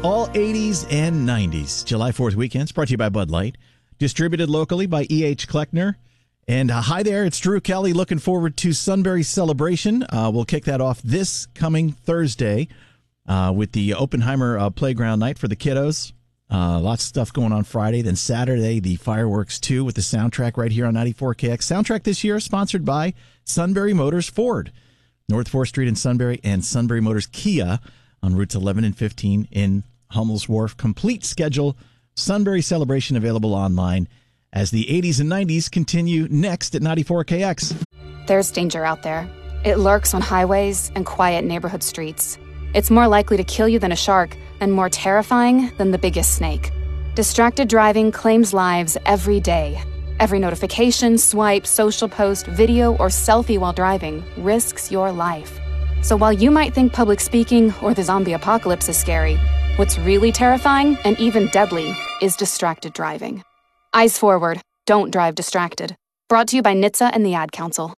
all 80s and 90s. July 4th weekends brought to you by Bud Light. Distributed locally by E.H. Kleckner. And hi there, it's Drew Kelly. Looking forward to Sunbury Celebration. We'll kick that off this coming Thursday with the Oppenheimer Playground Night for the kiddos. Lots of stuff going on Friday. Then Saturday, the fireworks, too, with the soundtrack right here on 94KX. Soundtrack this year sponsored by Sunbury Motors Ford, North 4th Street in Sunbury, and Sunbury Motors Kia on routes 11 and 15 in Hummel's Wharf. Complete schedule, Sunbury Celebration available online as the 80s and 90s continue next at 94KX. There's danger out there. It lurks on highways and quiet neighborhood streets. It's more likely to kill you than a shark and more terrifying than the biggest snake. Distracted driving claims lives every day. Every notification, swipe, social post, video, or selfie while driving risks your life. So while you might think public speaking or the zombie apocalypse is scary, what's really terrifying and even deadly is distracted driving. Eyes forward. Don't drive distracted. Brought to you by NHTSA and the Ad Council.